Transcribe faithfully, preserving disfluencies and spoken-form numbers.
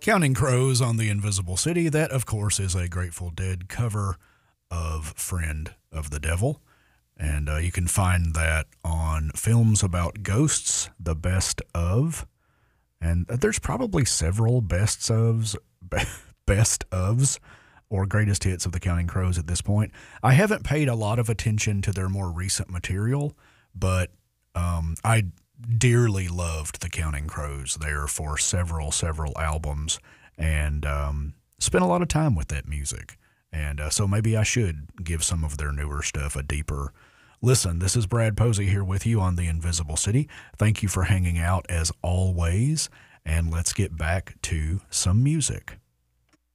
Counting Crows on the Invisible City. That, of course, is a Grateful Dead cover of Friend of the Devil. And uh, you can find that on Films About Ghosts, the best of. And there's probably several bests ofs, best ofs or greatest hits of the Counting Crows at this point. I haven't paid a lot of attention to their more recent material, but um, I dearly loved the Counting Crows there for several, several albums, and um, spent a lot of time with that music. And uh, so maybe I should give some of their newer stuff a deeper listen. This is Brad Posey here with you on The Invisible City. Thank you for hanging out as always, and let's get back to some music.